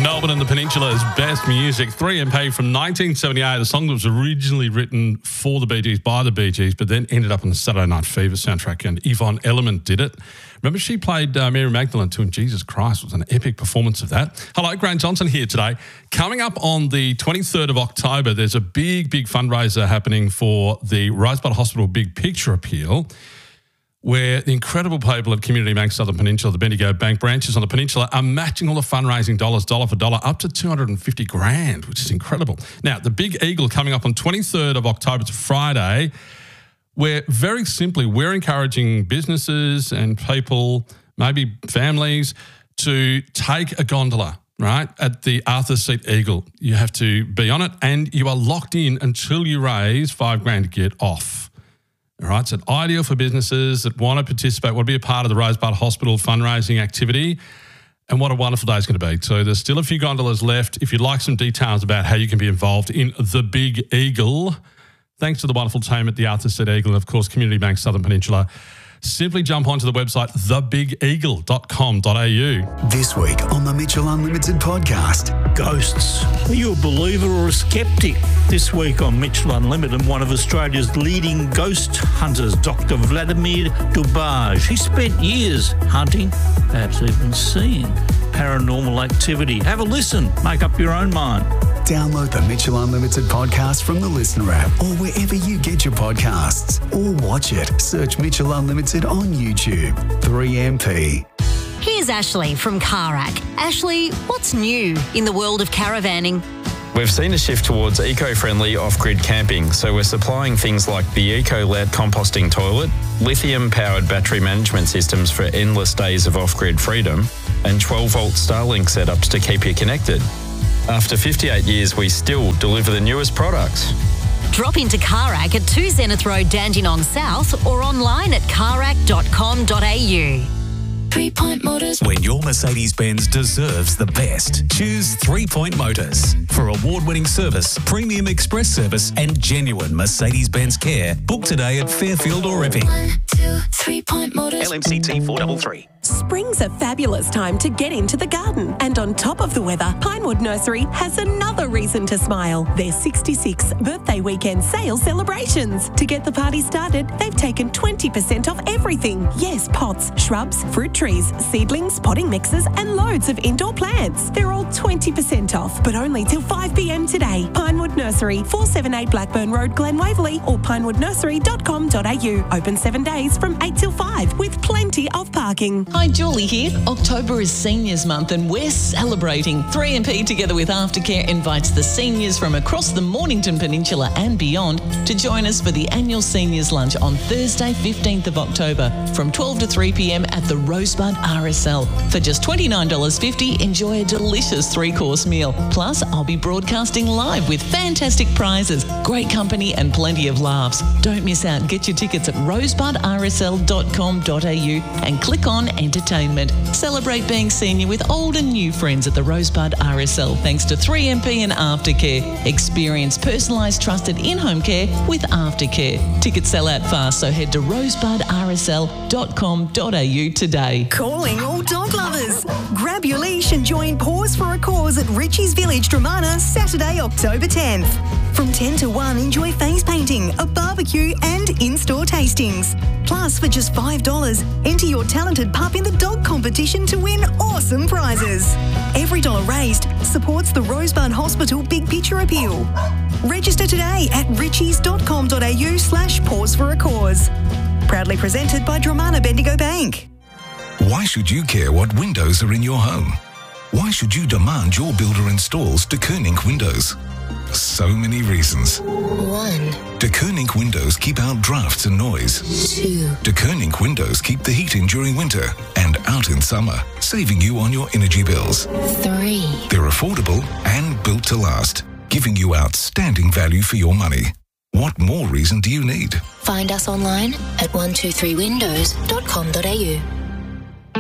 Melbourne and the Peninsula's best music. 3MP from 1978, a song that was originally written for the Bee Gees by the Bee Gees, but then ended up on the Saturday Night Fever soundtrack, and Yvonne Elliman did it. Remember, she played Mary Magdalene too, and Jesus Christ, it was an epic performance of that. Hello, Grant Johnson here today. Coming up on the 23rd of October, there's a big fundraiser happening for the Rosebud Hospital Big Picture Appeal, where the incredible people at Community Bank Southern Peninsula, the Bendigo Bank branches on the peninsula, are matching all the fundraising dollars, dollar for dollar, up to $250,000, which is incredible. Now, the Big Eagle coming up on 23rd of October, it's a Friday, where very simply we're encouraging businesses and people, maybe families, to take a gondola, right, at the Arthur Seat Eagle. You have to be on it and you are locked in until you raise $5,000 to get off. All right, so it's ideal for businesses that want to participate, want to be a part of the Rosebud Hospital fundraising activity. And what a wonderful day it's going to be. So there's still a few gondolas left. If you'd like some details about how you can be involved in the Big Eagle, thanks to the wonderful team at the Arthur Seat Eagle and, of course, Community Bank Southern Peninsula, simply jump onto the website thebigeagle.com.au. This week on the Mitchell Unlimited podcast. Ghosts. Are you a believer or a skeptic? This week on Mitchell Unlimited, one of Australia's leading ghost hunters, Dr. Vladimir Dubaj. He spent years hunting, perhaps even seeing paranormal activity. Have a listen. Make up your own mind. Download the Mitchell Unlimited podcast from the Listener app or wherever you get your podcasts. Or watch it. Search Mitchell Unlimited on YouTube. 3MP. Here's Ashley from Carac. Ashley, what's new in the world of caravanning? We've seen a shift towards eco-friendly off-grid camping, so we're supplying things like the Ecolab composting toilet, lithium-powered battery management systems for endless days of off-grid freedom, and 12-volt Starlink setups to keep you connected. After 58 years, we still deliver the newest products. Drop into Carac at 2 Zenith Road, Dandenong South, or online at carac.com.au. 3 Point Motors. When your Mercedes-Benz deserves the best, choose 3 Point Motors. For award-winning service, premium express service and genuine Mercedes-Benz care, book today at Fairfield or Epping. 1, 2, 3 Point Motors. LMCT 433. Spring's a fabulous time to get into the garden. And on top of the weather, Pinewood Nursery has another reason to smile. Their 66th birthday weekend sale celebrations. To get the party started, they've taken 20% off everything. Yes, pots, shrubs, fruit trees, seedlings, potting mixes, and loads of indoor plants. They're all 20% off, but only till 5 p.m. today. Pinewood Nursery, 478 Blackburn Road, Glen Waverley, or pinewoodnursery.com.au. Open 7 days from 8 till 5 with plenty of parking. Hi, Julie here. October is Seniors Month and we're celebrating. 3MP together with Aftercare invites the seniors from across the Mornington Peninsula and beyond to join us for the annual Seniors Lunch on Thursday, 15th of October from 12 to 3 p.m. at the Rosebud RSL. For just $29.50, enjoy a delicious 3-course meal. Plus, I'll be broadcasting live with fantastic prizes, great company and plenty of laughs. Don't miss out. Get your tickets at rosebudrsl.com.au and click on Entertainment. Celebrate being senior with old and new friends at the Rosebud RSL thanks to 3MP and Aftercare. Experience personalised, trusted in-home care with Aftercare. Tickets sell out fast, so head to rosebudrsl.com.au today. Calling all dog lovers. Grab your leash and join Paws for a Cause at Richie's Village, Dromana, Saturday, October 10th. From 10 to 1, enjoy face painting, a barbecue and in-store tastings. Plus, for just $5, enter your talented pup in the dog competition to win awesome prizes. Every dollar raised supports the Rosebud Hospital Big Picture Appeal. Register today at richies.com.au/Paws for a Cause. Proudly presented by Dromana Bendigo Bank. Why should you care what windows are in your home? Why should you demand your builder installs De Koning windows? So many reasons. 1. De Koning windows keep out drafts and noise. 2. De Koning windows keep the heat in during winter and out in summer, saving you on your energy bills. 3. They're affordable and built to last, giving you outstanding value for your money. What more reason do you need? Find us online at 123windows.com.au.